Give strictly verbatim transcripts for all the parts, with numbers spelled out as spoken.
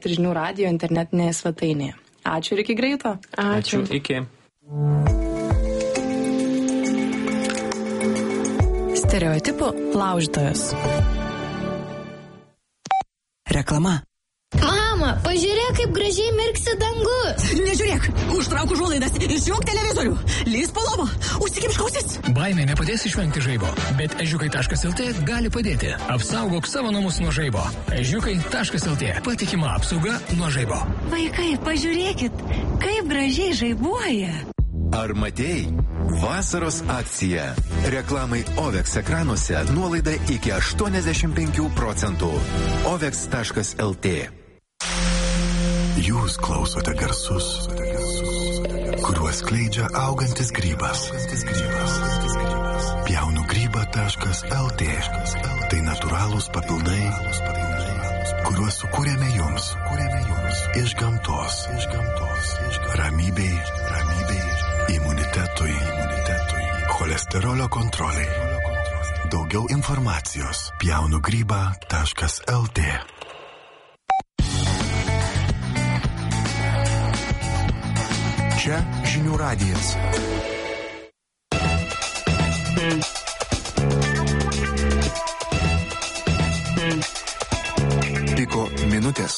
Žinių radijo internetinėje svetainėje. Ačiū ir iki greito. Ačiū. Ačiū. Iki. Stereotipų laužytojas. Reklama. Mama, pažiūrėk, kaip gražiai mirksi dangus. Nežiūrėk, užtrauk užuolaidas, išjunk televizorių, lįsk po lovą, užsikimšk ausis. Baimė nepadės išvengti žaibo, bet ežiukai taškas el tė gali padėti. Apsaugok savo namus nuo žaibo. ežiukai taškas el tė. Patikima apsauga nuo žaibo. Vaikai, pažiūrėkit, kaip gražiai žaibuoja. Ar matei? Vasaros akcija. Reklamai Ovex ekranuose nuolaida iki aštuoniasdešimt penkių procentų. ovex taškas el tė. Jūs klausote garsus, kuriuos skleidžia augantis grybas. pjaunu grybą taškas el tė. Tai natūralūs papildai, kuriuos sukūrėme jums. Iš gamtos. Ramybei, ramybei, imunitetui, imunitetui, cholesterolio kontroliai. Daugiau informacijos pjaunu grybą taškas el tė. Čia Žinių radijas. Piko minutės.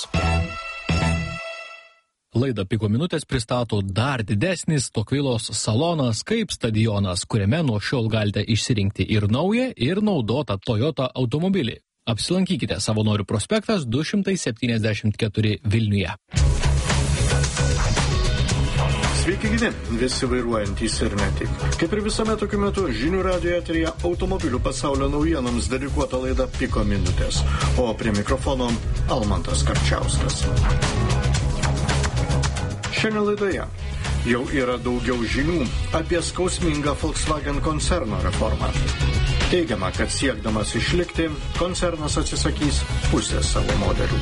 Laidą Piko minutės pristato dar didesnis Tokvilos salonas kaip stadionas, kuriame nuo šiol galite išsirinkti ir naują, ir naudotą Toyota automobilį. Apsilankykite Savanorių prospektas du šimtai septyniasdešimt keturi Vilniuje. Sveiki gyvi, visi vairuojantys ir ne tik. Kaip ir visame tokiu metu, Žinių radijo eteryje automobilių pasaulio naujienoms dedikuota laida Piko minutės, o prie mikrofono Almantas Karčiauskas. Šiandien laidoje jau yra daugiau žinių apie skausmingą Volkswagen koncerno reformą. Teigiama, kad siekdamas išlikti, koncernas atsisakys pusės savo modelių.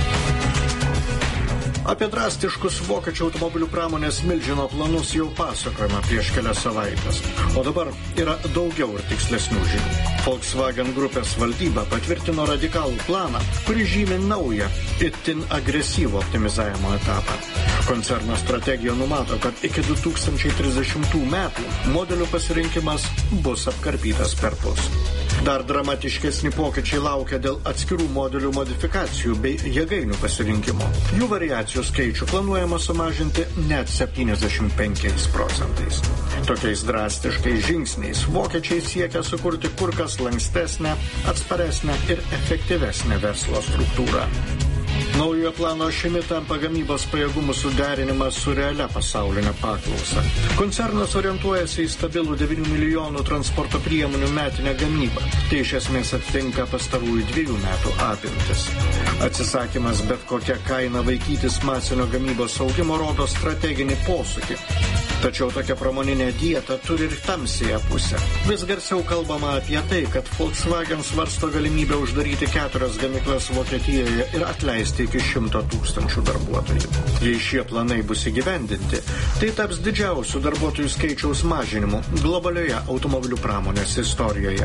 Apie drastiškus vokiečių automobilių pramonės milžino planus jau pasakojama prieš kelias savaitės. O dabar yra daugiau ir tikslesnių žinių. Volkswagen grupės valdyba patvirtino radikalų planą, kurį žymi naują, itin agresyvų optimizavimo etapą. Koncerno strategija numato, kad iki du tūkstančiai trisdešimtų metų modelių pasirinkimas bus apkarpytas perpus. Dar dramatiškesni pokyčiai laukia dėl atskirų modelių modifikacijų bei jėgainių pasirinkimo. Jų variacijų skaičių planuojama sumažinti net septyniasdešimt penkiais procentais. Tokiais drastiškais žingsniais vokiečiai siekia sukurti kur kas lankstesnę, atsparesnę ir efektyvesnę verslo struktūrą. Naujojo plano ašimi tampa gamybos pajėgumų suderinimas su realia pasaulinė paklausa. Koncernas orientuojasi į stabilų devynių milijonų transporto priemonių metinę gamybą. Tai iš esmės atitinka pastarųjų dviejų metų apimtis. Atsisakymas bet kokia kaina vaikytis masinio gamybos augimo rodo strateginį posūkį. Tačiau tokia pramoninė dieta turi ir tamsiąją pusę. Vis garsiau kalbama apie tai, kad Volkswagen svarsto galimybę uždaryti keturias gamyklas Vokietijoje ir atleisti iki šimto tūkstančių darbuotojų. Jei šie planai bus įgyvendinti, tai taps didžiausių darbuotojų skaičiaus mažinimu globalioje automobilių pramonės istorijoje.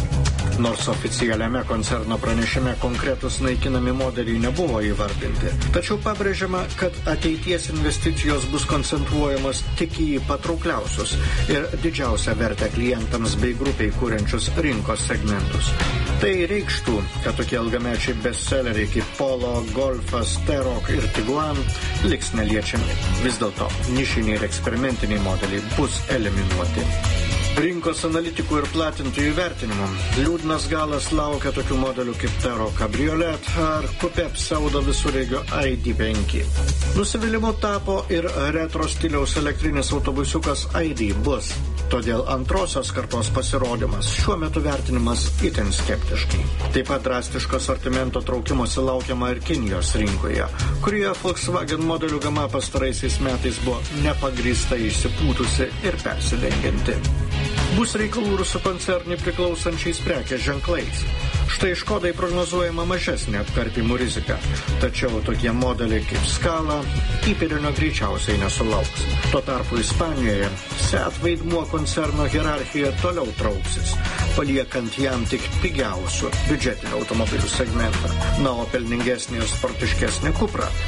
Nors oficialiame koncerno pranešime konkretus naikinami modeliai nebuvo įvardinti, tačiau pabrėžiama, kad ateities investicijos bus koncentruojamos tik į patraukliausius ir didžiausią vertę klientams bei grupiai kuriančius rinkos segmentus. Tai reikštų, kad tokie ilgamečiai bestselleriai kaip Polo, Golfas, T-Roc ir Tiguan liks neliečiami. Vis dėlto nišiniai ir eksperimentiniai modeliai bus eliminuoti. Rinkos analitikų ir platintojų vertinimų liūdnas galas laukia tokių modelių kaip T-Roc Cabriolet ar Coupe pseudo visureigio I D penki. Nusivylimu tapo ir retro stiliaus elektrinis autobusiukas I D Bus. Todėl antrosios kartos pasirodymas šiuo metu vertinimas itin skeptiškai. Taip pat drastiško sortimento traukimosi laukiama ir Kinijos rinkoje, kurioje Volkswagen modelių gama pastaraisiais metais buvo nepagrįstai išsipūtusi ir persidengianti. Bus reikalų Rusų koncernui priklausančiais prekės ženklais. Štai Škodai prognozuojama mažesnė apkarpimų rizika, tačiau tokie modeliai kaip Scala įpėdinio greičiausiai nesulauks. Tuo tarpu Ispanijoje Seat vaidmuo koncerno hierarchijoje toliau trauksis. paliekant jam tik pigiausių biudžetinių automobilių segmentą. Na, o pelningesnė ir sportiškesnė Cupra